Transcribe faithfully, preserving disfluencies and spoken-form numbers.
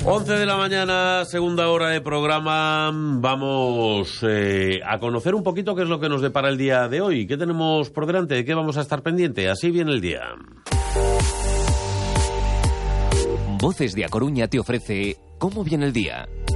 once de la mañana, segunda hora de programa. Vamos eh, a conocer un poquito qué es lo que nos depara el día de hoy. ¿Qué tenemos por delante? ¿De qué vamos a estar pendiente? Así viene el día. Voces de A Coruña te ofrece ¿Cómo viene el día?